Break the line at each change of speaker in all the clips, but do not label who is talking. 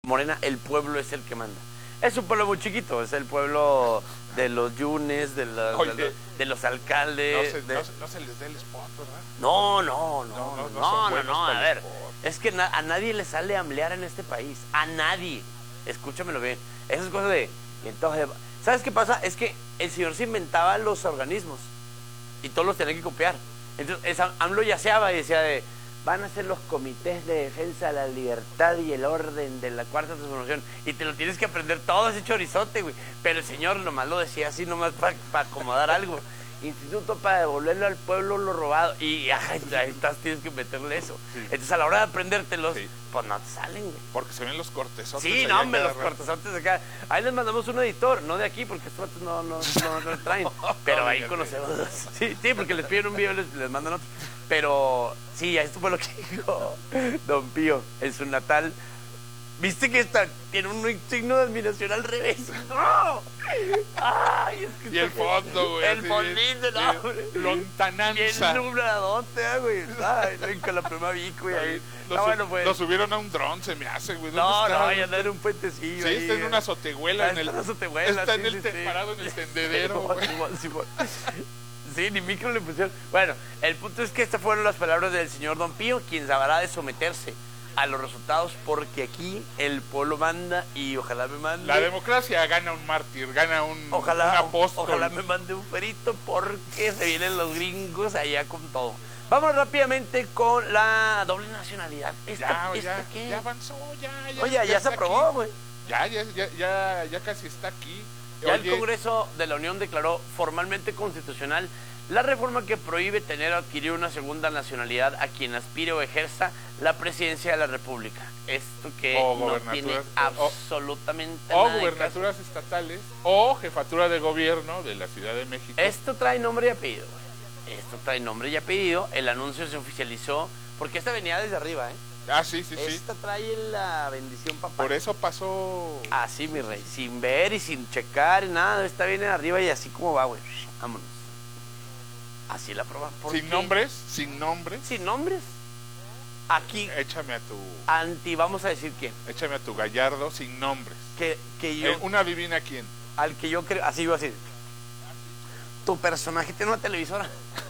Morena, el pueblo es el que manda. Es un pueblo muy chiquito, es el pueblo de los yunes, de los alcaldes.
No se les dé el spot, ¿verdad?
No, a ver,
spot.
es que a nadie le sale a amblear en este país, a nadie. Escúchamelo bien, esas cosas de... Y entonces, ¿sabes qué pasa? Es que el señor se inventaba los organismos y todos los tenían que copiar. Entonces, AMLO yaceaba y decía van a ser los comités de defensa de la libertad y el orden de la cuarta transformación, y te lo tienes que aprender todo ese chorizote, güey. Pero el señor nomás lo decía así, nomás para acomodar algo. Instituto para devolverlo al pueblo lo robado. Y ahí estás, tienes que meterle eso. Sí. Entonces a la hora de aprendértelos, pues no te salen, güey.
Porque se ven los cortesotes.
Sí, no, hombre, los cortesotes acá. Ahí les mandamos un editor, no de aquí, porque estos no traen. Pero ahí conocemos. Sí, porque les piden un video y les mandan otro. Pero sí, esto fue lo que dijo Don Pío en su natal. ¿Viste que tiene un signo de admiración al revés? ¡No! ¡Ay! Es que
y el fondo, güey.
El fondito, no, güey.
Lontananza.
Y el nubladote, güey. Ay, con la pluma Vic, güey. Ahí.
Bueno, pues. Lo subieron a un dron, se me hace, güey.
No, ya anda en un puentecillo.
Sí,
ahí,
está en una azotehuela. Está en el parado en el tendedero, güey.
Sí, ni micro le pusieron. Bueno, el punto es que estas fueron las palabras del señor Don Pío, quien sabrá de someterse a los resultados, porque aquí el pueblo manda y ojalá me mande.
La democracia gana un mártir, gana un apóstol.
Ojalá me mande un ferito, porque se vienen los gringos allá con todo. Vamos rápidamente con la doble nacionalidad.
Ya avanzó,
Oye, ya se aprobó, güey.
Ya casi está aquí.
Ya el Congreso de la Unión declaró formalmente constitucional la reforma que prohíbe tener o adquirir una segunda nacionalidad a quien aspire o ejerza la presidencia de la República. Esto que no tiene absolutamente nada.
O gubernaturas estatales o jefatura de gobierno de la Ciudad de México.
Esto trae nombre y apellido, güey. Esto trae nombre y apellido. El anuncio se oficializó porque esta venía desde arriba, ¿eh?
Ah, sí.
Esta trae la bendición, papá.
Por eso pasó...
Así, mi rey, sin ver y sin checar, nada. Esta viene de arriba y así como va, güey. Vámonos. Así la aproban.
¿Sin nombres?
Sin nombres. Aquí...
Échame a tu...
vamos a decir quién.
Échame a tu Gallardo sin nombres.
Que yo...
¿Una adivina quién?
Al que yo creo... Así iba a decir. Tu personaje tiene una televisora.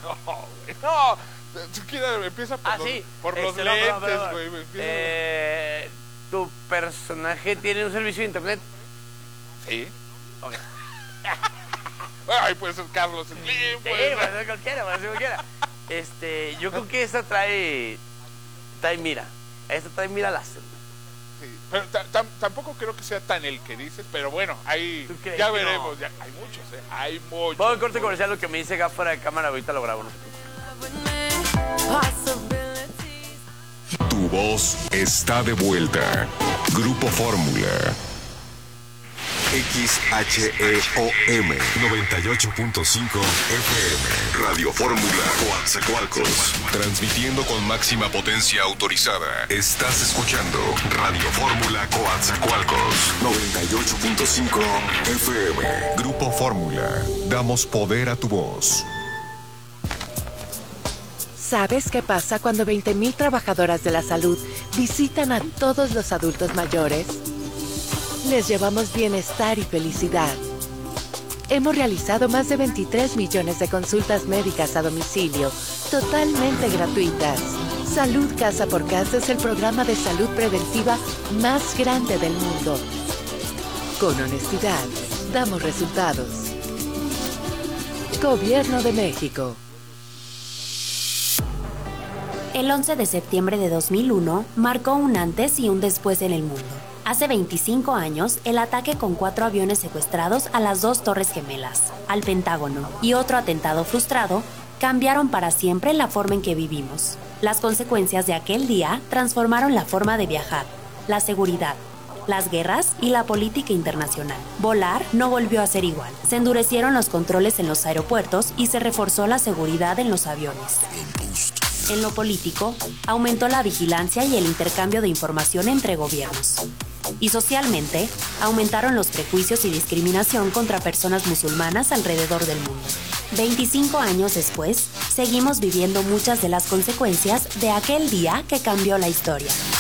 No. Siquiera empieza por los lentes, güey.
¿Tu personaje tiene un servicio de internet?
Sí.
Ok.
Ay, puede ser Carlos Slim.
Puede ser cualquiera. Yo creo que esta trae mira. Esta trae mira láser.
Sí, pero tampoco creo que sea tan el que dices, pero bueno, ahí ya veremos. No? Hay muchos, hay muchos.
Voy al corte comercial, lo que me dice Gaf fuera de cámara, ahorita lo grabo, ¿no?
Tu voz está de vuelta. Grupo Fórmula. XHEOM 98.5 FM. Radio Fórmula Coatzacoalcos. Transmitiendo con máxima potencia autorizada. Estás escuchando Radio Fórmula Coatzacoalcos 98.5 FM. Grupo Fórmula. Damos poder a tu voz.
¿Sabes qué pasa cuando 20,000 trabajadoras de la salud visitan a todos los adultos mayores? Les llevamos bienestar y felicidad. Hemos realizado más de 23 millones de consultas médicas a domicilio, totalmente gratuitas. Salud Casa por Casa es el programa de salud preventiva más grande del mundo. Con honestidad, damos resultados. Gobierno de México.
El 11 de septiembre de 2001 marcó un antes y un después en el mundo. Hace 25 años, el ataque con 4 aviones secuestrados a las 2 Torres Gemelas, al Pentágono y otro atentado frustrado cambiaron para siempre la forma en que vivimos. Las consecuencias de aquel día transformaron la forma de viajar, la seguridad, las guerras y la política internacional. Volar no volvió a ser igual. Se endurecieron los controles en los aeropuertos y se reforzó la seguridad en los aviones. En lo político, aumentó la vigilancia y el intercambio de información entre gobiernos. Y socialmente, aumentaron los prejuicios y discriminación contra personas musulmanas alrededor del mundo. 25 años después, seguimos viviendo muchas de las consecuencias de aquel día que cambió la historia.